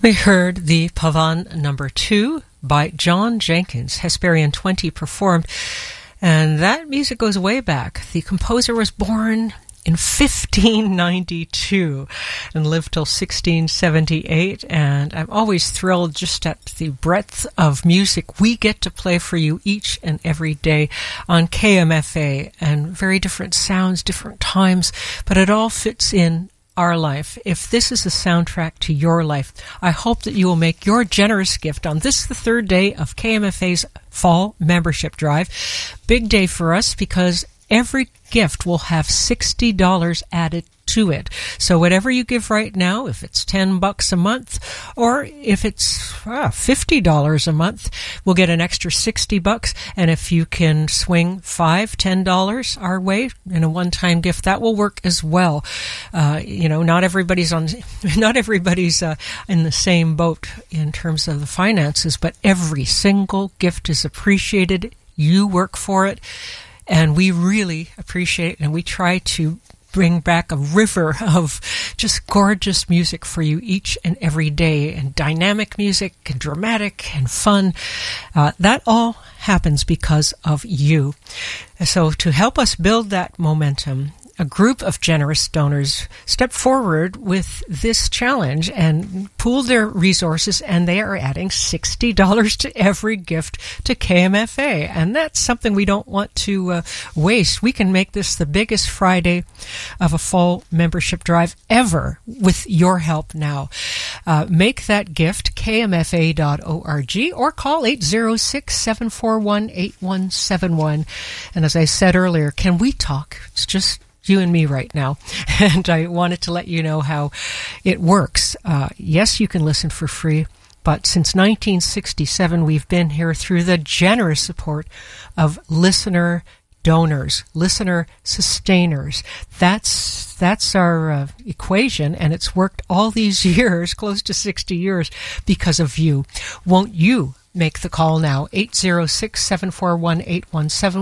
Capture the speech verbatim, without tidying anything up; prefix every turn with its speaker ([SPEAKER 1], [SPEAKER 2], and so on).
[SPEAKER 1] We heard the Pavan number two by John Jenkins, Hesperian twenty performed, and that music goes way back. The composer was born in fifteen ninety-two and lived till sixteen seventy-eight, and I'm always thrilled just at the breadth of music we get to play for you each and every day on K M F A, and very different sounds, different times, but it all fits in our life. If this is a soundtrack to your life, I hope that you will make your generous gift on this, the third day of K M F A's fall membership drive. Big day for us because every gift will have sixty dollars added to it. So whatever you give right now, if it's ten bucks a month, or if it's ah, fifty dollars a month, we'll get an extra sixty bucks. And if you can swing five, ten dollars our way in a one-time gift, that will work as well. Uh, you know, not everybody's on, not everybody's uh, in the same boat in terms of the finances, but every single gift is appreciated. You work for it. And we really appreciate, and we try to bring back a river of just gorgeous music for you each and every day, and dynamic music and dramatic and fun. Uh, that all happens because of you. So to help us build that momentum, a group of generous donors stepped forward with this challenge and pooled their resources, and they are adding sixty dollars to every gift to K M F A. And that's something we don't want to uh, waste. We can make this the biggest Friday of a fall membership drive ever with your help now. Uh, make that gift, K M F A dot org, or call eight zero six, seven four one, eight one seven one. And as I said earlier, can we talk? It's just you and me right now, and I wanted to let you know how it works. Uh, yes, you can listen for free, but since nineteen sixty-seven, we've been here through the generous support of listener donors, listener sustainers. That's that's our uh, equation, and it's worked all these years, close to sixty years, because of you. Won't you make the call now? eight zero six, seven four one, eight one seven one.